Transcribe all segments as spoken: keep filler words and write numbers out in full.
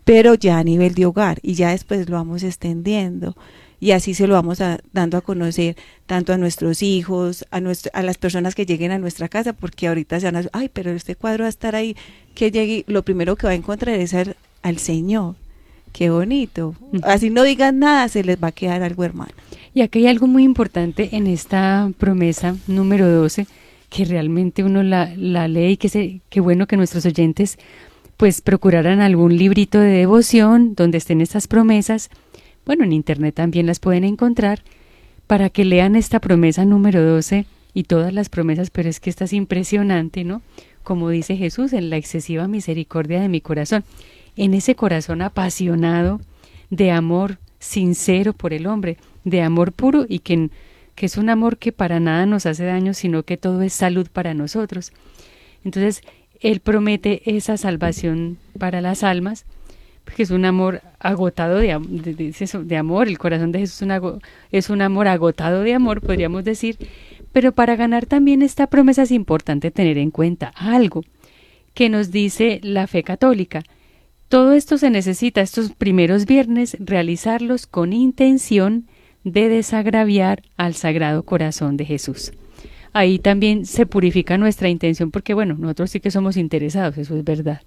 pero ya a nivel de hogar, y ya después lo vamos extendiendo, y así se lo vamos a, dando a conocer tanto a nuestros hijos, a nuestro, a las personas que lleguen a nuestra casa, porque ahorita se van a, ay, pero este cuadro va a estar ahí, que llegue, lo primero que va a encontrar es al, al Señor. Qué bonito. Así no digan nada, se les va a quedar algo, hermano. Y aquí hay algo muy importante en esta promesa número doce, que realmente uno la, la lee y que se, qué bueno que nuestros oyentes pues procuraran algún librito de devoción donde estén estas promesas. Bueno, en internet también las pueden encontrar para que lean esta promesa número doce y todas las promesas, pero es que esta es impresionante, ¿no? Como dice Jesús, en la excesiva misericordia de mi corazón, en ese corazón apasionado de amor sincero por el hombre, de amor puro y que, que es un amor que para nada nos hace daño, sino que todo es salud para nosotros. Entonces, Él promete esa salvación para las almas, porque es un amor agotado de, de, de, de amor, el corazón de Jesús es un, es un amor agotado de amor, podríamos decir, pero para ganar también esta promesa es importante tener en cuenta algo que nos dice la fe católica. Todo esto se necesita, estos primeros viernes, realizarlos con intención de desagraviar al Sagrado Corazón de Jesús. Ahí también se purifica nuestra intención, porque bueno, nosotros sí que somos interesados, eso es verdad.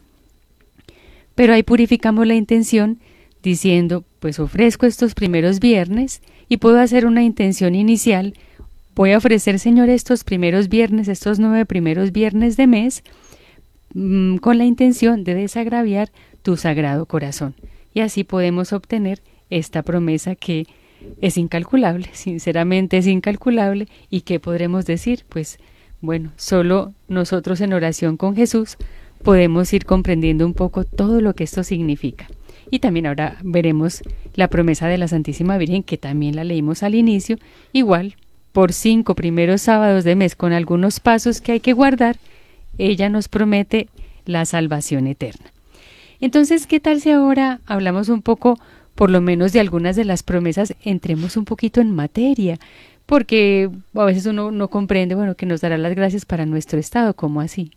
Pero ahí purificamos la intención diciendo, pues ofrezco estos primeros viernes y puedo hacer una intención inicial. Voy a ofrecer, Señor, estos primeros viernes, estos nueve primeros viernes de mes, mmm, con la intención de desagraviar tu Sagrado Corazón. Y así podemos obtener esta promesa que es incalculable, sinceramente es incalculable. ¿Y qué podremos decir? Pues bueno, solo nosotros en oración con Jesús podemos ir comprendiendo un poco todo lo que esto significa. Y también ahora veremos la promesa de la Santísima Virgen, que también la leímos al inicio, igual por cinco primeros sábados de mes, con algunos pasos que hay que guardar, ella nos promete la salvación eterna. Entonces, ¿qué tal si ahora hablamos un poco, por lo menos de algunas de las promesas, entremos un poquito en materia? Porque a veces uno no comprende, bueno, que nos dará las gracias para nuestro estado, ¿cómo así?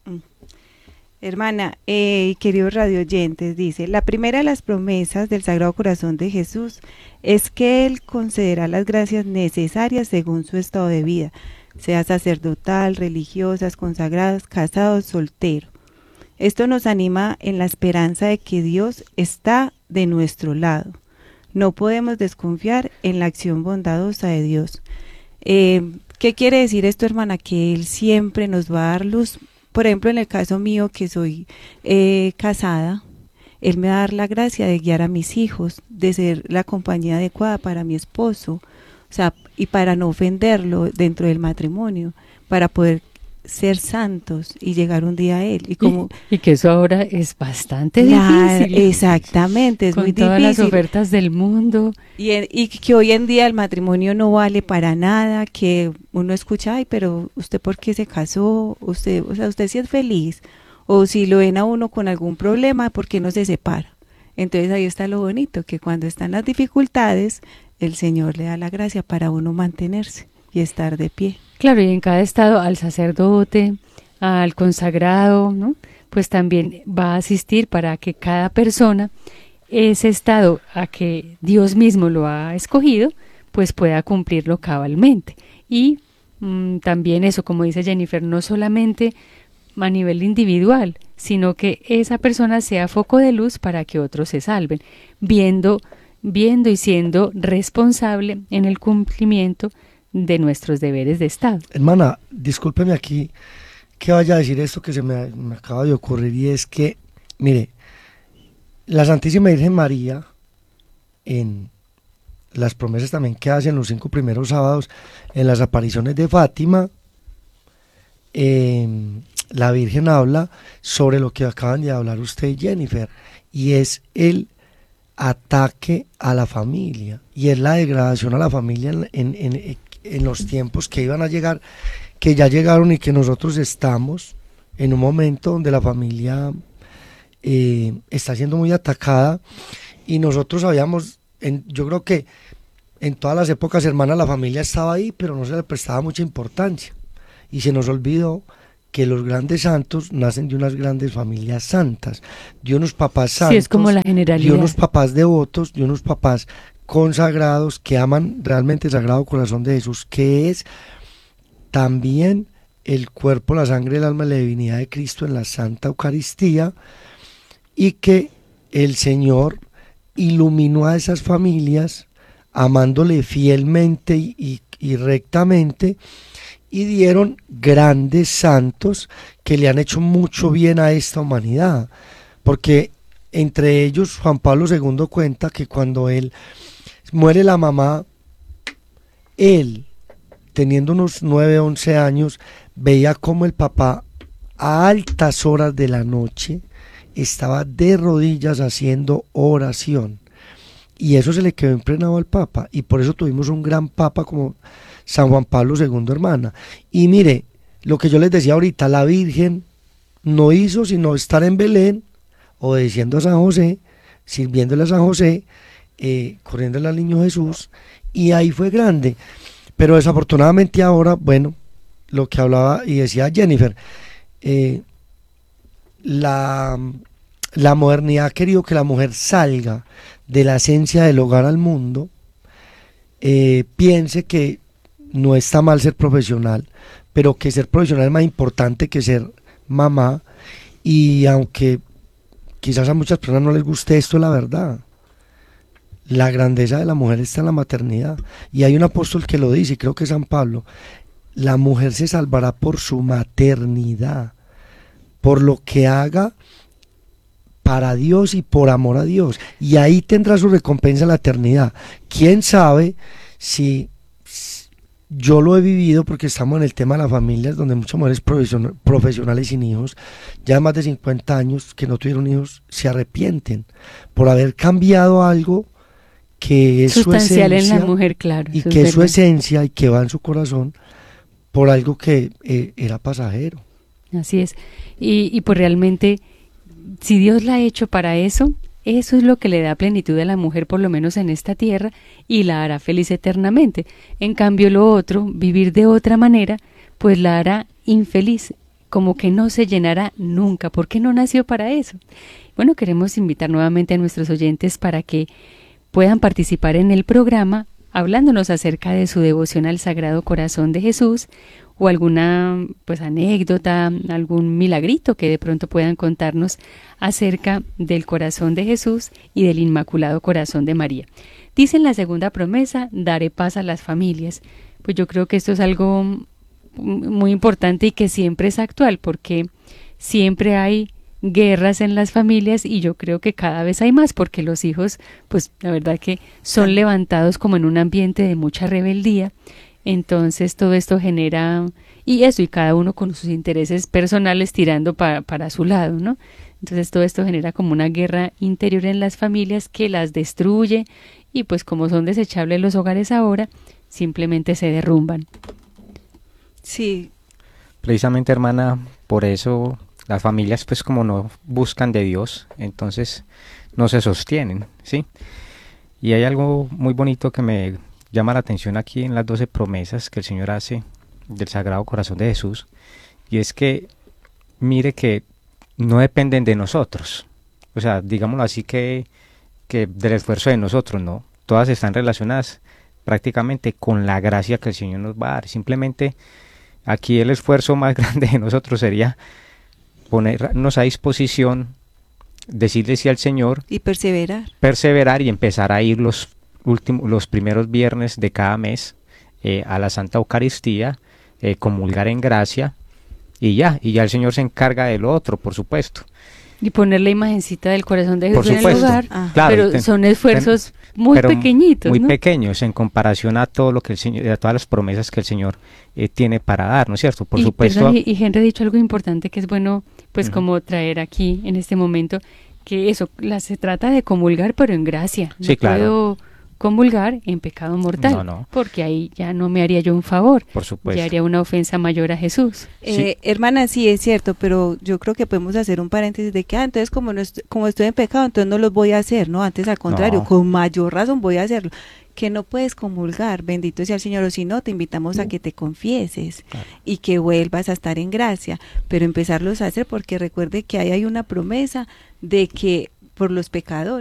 Hermana, eh, queridos radioyentes, dice, la primera de las promesas del Sagrado Corazón de Jesús es que Él concederá las gracias necesarias según su estado de vida, sea sacerdotal, religiosas, consagradas, casados, solteros. Esto nos anima en la esperanza de que Dios está de nuestro lado. No podemos desconfiar en la acción bondadosa de Dios. Eh, ¿Qué quiere decir esto, hermana? Que Él siempre nos va a dar luz. Por ejemplo, en el caso mío, que soy eh, casada, Él me va a dar la gracia de guiar a mis hijos, de ser la compañía adecuada para mi esposo, o sea, y para no ofenderlo dentro del matrimonio, para poder ser santos y llegar un día a Él. Y, como, y, y que eso ahora es bastante la, difícil. Exactamente, es con muy todas difícil. Las ofertas del mundo. Y, y que hoy en día el matrimonio no vale para nada, que uno escucha, ay, pero usted ¿por qué se casó? Usted, o sea, usted sí es feliz. O si lo ven a uno con algún problema, ¿por qué no se separa? Entonces ahí está lo bonito, que cuando están las dificultades, el Señor le da la gracia para uno mantenerse y estar de pie. Claro, y en cada estado al sacerdote, al consagrado, ¿no? Pues también va a asistir para que cada persona, ese estado a que Dios mismo lo ha escogido, pues pueda cumplirlo cabalmente. Y mmm, también eso, como dice Jennifer, no solamente a nivel individual, sino que esa persona sea foco de luz para que otros se salven, viendo, viendo y siendo responsable en el cumplimiento de nuestros deberes de Estado. Hermana, discúlpeme aquí que vaya a decir esto que se me, me acaba de ocurrir, y es que, mire, la Santísima Virgen María, en las promesas también que hace en los cinco primeros sábados, en las apariciones de Fátima, eh, la Virgen habla sobre lo que acaban de hablar usted y Jennifer, y es el ataque a la familia, y es la degradación a la familia en, en, en, en los tiempos que iban a llegar, que ya llegaron, y que nosotros estamos en un momento donde la familia eh, está siendo muy atacada, y nosotros habíamos, en, yo creo que en todas las épocas, hermana, la familia estaba ahí, pero no se le prestaba mucha importancia, y se nos olvidó que los grandes santos nacen de unas grandes familias santas, de unos papás santos, sí, es como la generalidad, de unos papás devotos, de unos papás consagrados que aman realmente el Sagrado Corazón de Jesús, que es también el cuerpo, la sangre, el alma y la divinidad de Cristo en la Santa Eucaristía, y que el Señor iluminó a esas familias amándole fielmente y, y, y rectamente, y dieron grandes santos que le han hecho mucho bien a esta humanidad, porque entre ellos Juan Pablo segundo cuenta que cuando él muere la mamá, él, teniendo unos nueve, once años, veía como el papá a altas horas de la noche estaba de rodillas haciendo oración, y eso se le quedó impregnado al Papa, y por eso tuvimos un gran Papa como San Juan Pablo segundo, hermana. Y mire, lo que yo les decía ahorita, la Virgen no hizo sino estar en Belén, obedeciendo a San José, sirviéndole a San José, eh, corriéndole al niño Jesús, y ahí fue grande. Pero desafortunadamente ahora, bueno, lo que hablaba y decía Jennifer, eh, la, la modernidad ha querido que la mujer salga de la esencia del hogar al mundo, eh, piense que no está mal ser profesional, pero que ser profesional es más importante que ser mamá, y aunque quizás a muchas personas no les guste esto, es la verdad. La grandeza de la mujer está en la maternidad, y hay un apóstol que lo dice, y creo que es San Pablo: la mujer se salvará por su maternidad, por lo que haga para Dios y por amor a Dios, y ahí tendrá su recompensa en la eternidad. Quién sabe si, yo lo he vivido, porque estamos en el tema de las familias, donde muchas mujeres profesionales sin hijos, ya más de cincuenta años que no tuvieron hijos, se arrepienten por haber cambiado algo que es sustancial su esencia, en la mujer, claro, y eso que es es su verdad. esencia y que va en su corazón, por algo que eh, era pasajero. Así es. Y, y pues realmente, si Dios la ha hecho para eso, eso es lo que le da plenitud a la mujer, por lo menos en esta tierra, y la hará feliz eternamente. En cambio, lo otro, vivir de otra manera, pues la hará infeliz, como que no se llenará nunca, porque no nació para eso. Bueno, queremos invitar nuevamente a nuestros oyentes para que puedan participar en el programa, hablándonos acerca de su devoción al Sagrado Corazón de Jesús, o alguna pues anécdota, algún milagrito que de pronto puedan contarnos acerca del corazón de Jesús y del Inmaculado Corazón de María. Dice en la segunda promesa: daré paz a las familias. Pues yo creo que esto es algo muy importante y que siempre es actual, porque siempre hay guerras en las familias, y yo creo que cada vez hay más, porque los hijos, pues la verdad que son levantados como en un ambiente de mucha rebeldía. Entonces todo esto genera, y eso, y cada uno con sus intereses personales tirando pa, para su lado, ¿no? Entonces todo esto genera como una guerra interior en las familias que las destruye, y pues como son desechables los hogares ahora, simplemente se derrumban. Sí. Precisamente, hermana, por eso las familias, pues como no buscan de Dios, entonces no se sostienen, ¿sí? Y hay algo muy bonito que me llama la atención aquí en las doce promesas que el Señor hace del Sagrado Corazón de Jesús, y es que mire que no dependen de nosotros, o sea, digámoslo así, que, que del esfuerzo de nosotros, no, todas están relacionadas prácticamente con la gracia que el Señor nos va a dar. Simplemente aquí el esfuerzo más grande de nosotros sería ponernos a disposición, decirle sí al Señor y perseverar. Perseverar y empezar a ir los últimos, los primeros viernes de cada mes eh, a la Santa Eucaristía, eh, comulgar en gracia, y ya, y ya el Señor se encarga de lo otro, por supuesto. Y poner la imagencita del corazón de Jesús Por en el supuesto, hogar, ah. claro, pero ten, son esfuerzos ten, muy pero pequeñitos, muy ¿no? pequeños en comparación a todo lo que el Señor, a todas las promesas que el Señor eh, tiene para dar, ¿no es cierto? Por y, supuesto. Perdón, y, y Henry ha dicho algo importante que es bueno, pues Uh-huh. como traer aquí en este momento, que eso, la, se trata de comulgar, pero en gracia. No Sí, claro. puedo comulgar en pecado mortal, No, no. porque ahí ya no me haría yo un favor, Por supuesto. ya haría una ofensa mayor a Jesús. Eh, hermana, sí es cierto, pero yo creo que podemos hacer un paréntesis de que, ah, entonces como, no est- como estoy en pecado, entonces no los voy a hacer, ¿no? Antes al contrario, No. con mayor razón voy a hacerlo. que no puedes comulgar, bendito sea el Señor, o si no, te invitamos a que te confieses Claro. y que vuelvas a estar en gracia, pero empezarlos a hacer porque recuerde que ahí hay una promesa de que por los pecadores